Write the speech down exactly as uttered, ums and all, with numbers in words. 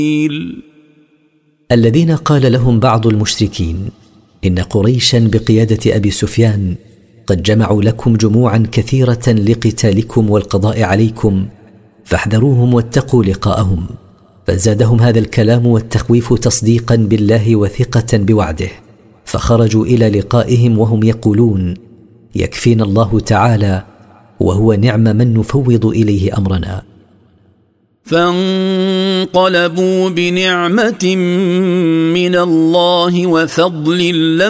الذين قال لهم بعض المشركين إن قريشا بقيادة أبي سفيان قد جمعوا لكم جموعا كثيرة لقتالكم والقضاء عليكم فاحذروهم واتقوا لقاءهم، فزادهم هذا الكلام والتخويف تصديقا بالله وثقة بوعده، فخرجوا إلى لقائهم وهم يقولون يكفينا الله تعالى وهو نعم من نفوض إليه أمرنا. فانقلبوا بنعمة من الله وفضل لم